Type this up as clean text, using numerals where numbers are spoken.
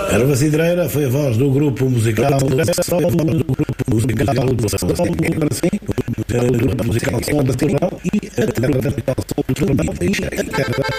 Erva Cidreira foi a voz do grupo musical do grupo musical do grupo musical e a